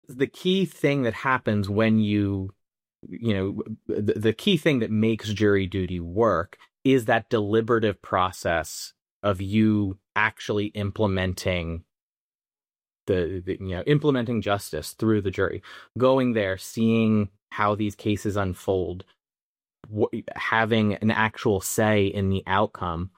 the key thing that happens when the key thing that makes jury duty work is that deliberative process of you actually implementing implementing justice through the jury, going there, seeing how these cases unfold, having an actual say in the outcome.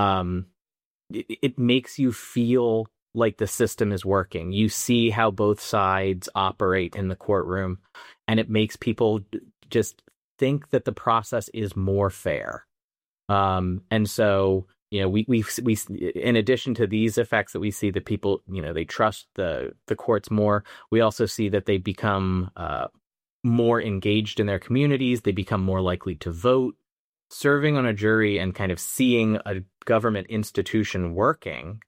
It makes you feel like the system is working. You see how both sides operate in the courtroom, and it makes people just think that the process is more fair. And so, we in addition to these effects that we see, that people, they trust the courts more. We also see that they become more engaged in their communities. They become more likely to vote. Serving on a jury and kind of seeing a government institution working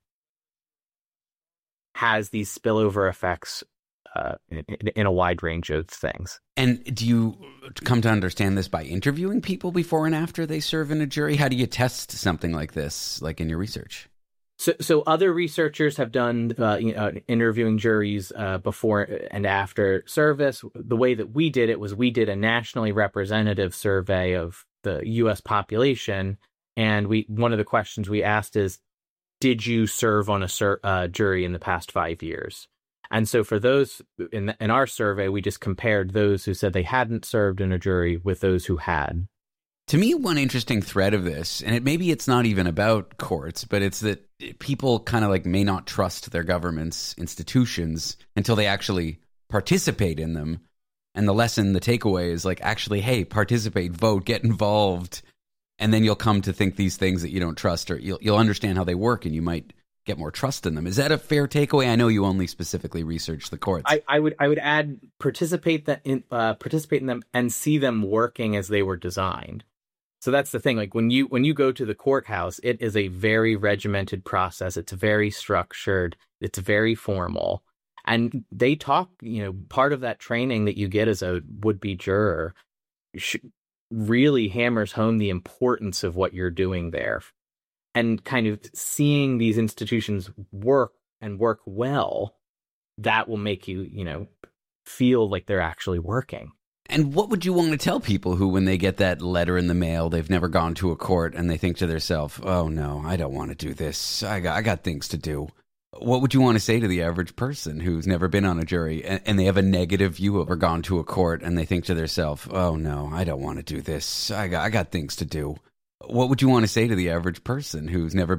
has these spillover effects in a wide range of things. And do you come to understand this by interviewing people before and after they serve in a jury? How do you test something like this, like in your research? So other researchers have done interviewing juries before and after service. The way that we did it was we did a nationally representative survey of the U.S. population, and one of the questions we asked is, did you serve on a jury in the past 5 years? And so for those in our survey, we just compared those who said they hadn't served in a jury with those who had. To me, one interesting thread of this, and maybe it's not even about courts, but it's that people kind of like may not trust their government's institutions until they actually participate in them. And the takeaway is like, actually, hey, participate, vote, get involved. And then you'll come to think these things that you don't trust, or you'll understand how they work, and you might get more trust in them. Is that a fair takeaway? I know you only specifically research the courts. I would add participate in them and see them working as they were designed. So that's the thing. Like when you go to the courthouse, it is a very regimented process. It's very structured. It's very formal. And they talk, part of that training that you get as a would-be juror really hammers home the importance of what you're doing there. And kind of seeing these institutions work and work well, that will make you, feel like they're actually working. And what would you want to tell people who, when they get that letter in the mail, they've never gone to a court, and they think to themselves, oh, no, I don't want to do this. I got things to do. What would you want to say to the average person who's never been on a jury and they have a negative view of or gone to a court, and they think to themselves, oh, no, I don't want to do this. I got things to do. What would you want to say to the average person who's never